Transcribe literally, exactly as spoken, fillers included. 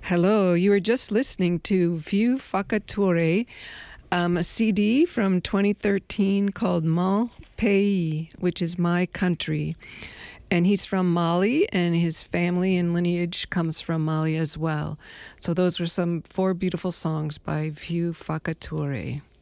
Hello, you were just listening to Vieux Facatore, um, a C D from twenty thirteen called Mon Pays, which is My Country. And he's from Mali, and his family and lineage comes from Mali as well. So those were some four beautiful songs by Vieux Facatore.